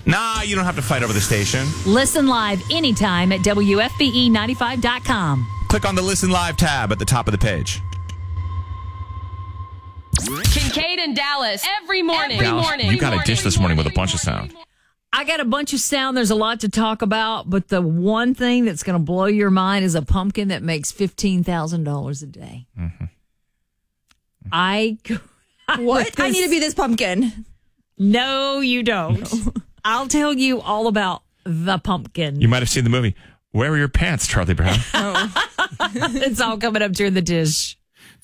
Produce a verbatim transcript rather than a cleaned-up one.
Nah, you don't have to fight over the station. Listen live anytime at W F B E ninety-five dot com. Click on the Listen Live tab at the top of the page. Kincaid and Dallas every morning. Dallas, every morning. you got a dish this morning with a bunch of sound. I got a bunch of sound. There's a lot to talk about, but the one thing that's going to blow your mind is a pumpkin that makes fifteen thousand dollars a day. Mm-hmm. I, I What? I need to be this pumpkin. No, you don't. No. I'll tell you all about the pumpkin. You might have seen the movie. Where are your pants, Charlie Brown? Oh. It's all coming up during the dish.